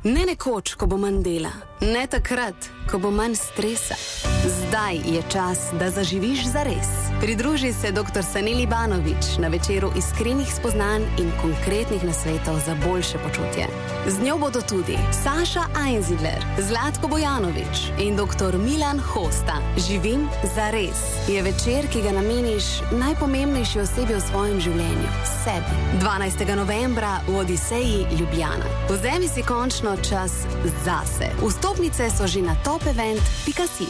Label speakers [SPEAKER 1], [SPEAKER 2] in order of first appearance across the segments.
[SPEAKER 1] Ne nekoč, ko bo manj dela, ne takrat, ko bo manj stresa. Zdaj je čas, da zaživiš zares. Pridruži se dr. Saneli Banović na večeru iskrenih spoznanj in konkretnih nasvetov za boljše počutje. Z njo bodo tudi Saša Einzidler, Zlatko Bojanović in dr. Milan Hosta. Živim zares je večer, ki ga nameniš najpomembnejši osebi v svojem življenju, sebi. 12. novembra v Odiseji Ljubljana. Vzemi si končno čas zase. Vstopnice so že na topevent.si.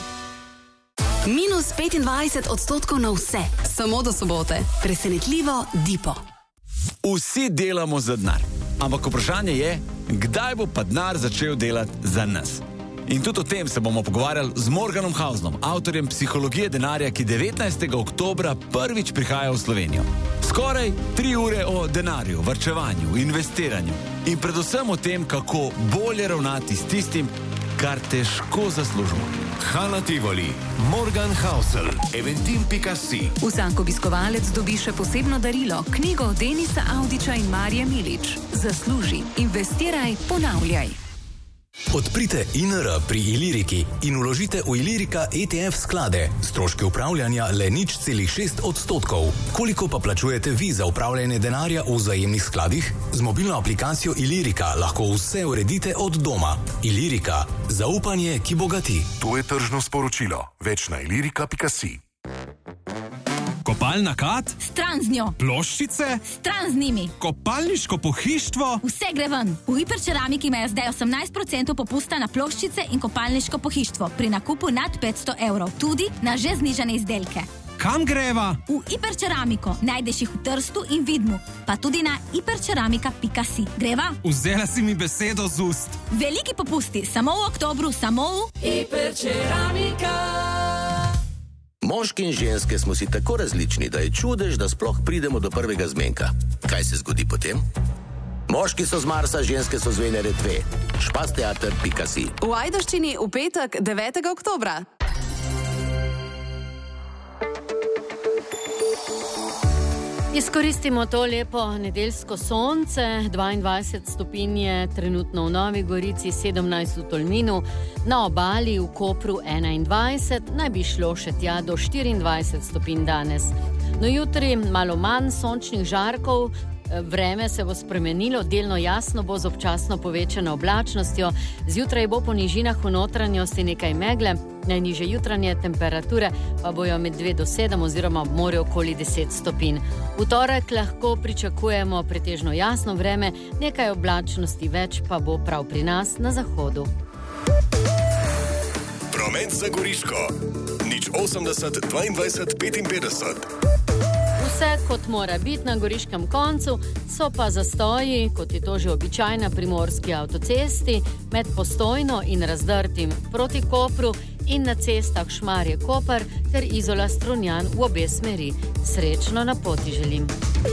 [SPEAKER 1] Minus 25% na vse, samo do sobote. Presenetljivo Dipo.
[SPEAKER 2] Vsi delamo za denar, ampak vprašanje je, kdaj bo pa denar začel delati za nas. In tudi o tem se bomo pogovarjali z Morganom Hausnom, avtorjem Psihologije denarja, ki 19. oktobra prvič prihaja v Slovenijo. Skoraj 3 ure o denarju, varčevanju, investiranju in predvsem o tem, kako bolje ravnati s tistim, kar težko zaslužimo.
[SPEAKER 3] Hala Tivoli, Morgan Housel, Eventim.si.
[SPEAKER 4] Vsak obiskovalec dobi še posebno darilo, knjigo Denisa Audića in Marije Milič. Zasluži, investiraj, ponavljaj.
[SPEAKER 5] Odprite INR pri Iliriki in vložite v Ilirika ETF sklade. Stroški upravljanja le 0,6%. Koliko pa plačujete vi za upravljanje denarja v vzajemnih skladih? Z mobilno aplikacijo Ilirika lahko vse uredite od doma. Ilirika. Zaupanje, ki bogati.
[SPEAKER 3] To je tržno sporočilo. Več na ilirika.si.
[SPEAKER 6] Kopalna kad?
[SPEAKER 7] Stran z njo.
[SPEAKER 6] Ploščice?
[SPEAKER 7] Stran z njimi.
[SPEAKER 6] Kopalniško pohištvo?
[SPEAKER 7] Vse gre ven. V Hiperceramiki imajo zdaj 18% popusta na ploščice in kopalniško pohištvo pri nakupu nad 500 evrov. Tudi na že znižane izdelke.
[SPEAKER 6] Kam greva?
[SPEAKER 7] V Hiperceramiko. Najdeš jih v Trstu in Vidmu. Pa tudi na hiperceramika.si. Greva?
[SPEAKER 6] Vzela si mi besedo z ust.
[SPEAKER 7] Veliki popusti. Samo v oktobru, samo v
[SPEAKER 8] Hiperceramika. Moški in ženske smo si tako različni, da je čudež, da sploh pridemo do prvega zmenka. Kaj se zgodi potem? Moški so z Marsa, ženske so z Venere 2. Špasteater.si.
[SPEAKER 1] V Ajdovščini v petek 9. oktobra.
[SPEAKER 9] Izkoristimo to lepo nedeljsko sonce, 22 stopinj je trenutno v Novi Gorici, 17 v Tolminu, na obali v Kopru 21, naj bi šlo še tja do 24 stopinj danes. No jutri malo manj sončnih žarkov, vreme se bo spremenilo, delno jasno bo z občasno povečano oblačnostjo, zjutraj bo po nižinah v notranjosti nekaj megle, najnižje jutranje temperature pa bojo med 2 do 7 oziroma ob morju okoli 10 stopinj. V torek lahko pričakujemo pretežno jasno vreme, nekaj oblačnosti več pa bo prav pri nas na zahodu.
[SPEAKER 3] Promet za Goriško. 080 22 55.
[SPEAKER 9] Vse kot mora biti na goriškem koncu, so pa zastoji, kot je to že običaj na primorski avtocesti, med Postojno in Razdrtim proti Kopru in na cestah Šmarje-Koper ter Izola-Strunjan v obe smeri. Srečno na poti želim.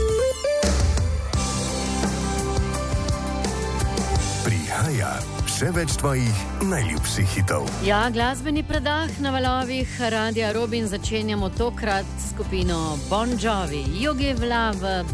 [SPEAKER 3] Prihaja še več tvojih najljubših hitov.
[SPEAKER 9] Ja, glasbeni predah na valovih Radia Robin začenjamo tokrat skupino Bon Jovi. You give love